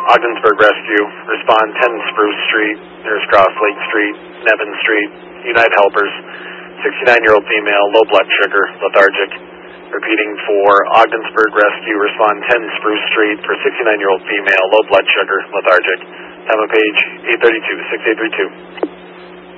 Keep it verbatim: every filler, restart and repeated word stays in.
Ogdensburg Rescue, respond ten Spruce Street, Nearest Cross Lake Street, Nevin Street, United Helpers, sixty-nine-year-old female, low blood sugar, lethargic. Repeating for Ogdensburg Rescue, respond ten Spruce Street for sixty-nine-year-old female, low blood sugar, lethargic. Time of page eight thirty-two, six eight three two.